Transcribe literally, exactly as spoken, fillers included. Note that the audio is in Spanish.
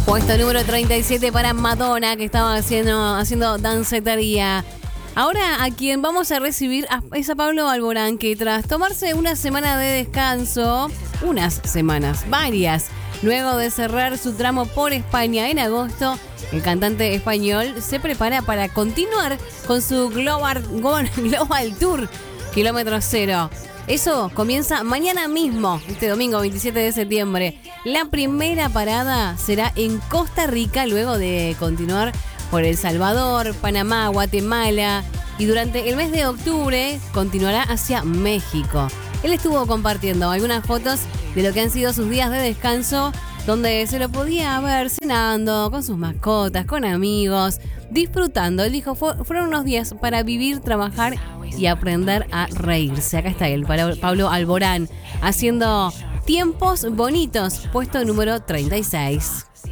Puesto número treinta y siete para Madonna, que estaba haciendo, haciendo dancetería. Ahora a quien vamos a recibir es a Pablo Alborán, que tras tomarse una semana de descanso, unas semanas, varias, luego de cerrar su tramo por España en agosto, el cantante español se prepara para continuar con su Global, Global Tour Kilómetro Cero. Eso comienza mañana mismo, este domingo veintisiete de septiembre. La primera parada será en Costa Rica, luego de continuar por El Salvador, Panamá, Guatemala, y durante el mes de octubre continuará hacia México. Él estuvo compartiendo algunas fotos de lo que han sido sus días de descanso, donde se lo podía ver cenando con sus mascotas, con amigos, disfrutando. Él dijo, fueron unos días para vivir, trabajar y aprender a reírse. Acá está él, Pablo Alborán, haciendo Tiempos Bonitos, puesto número treinta y seis.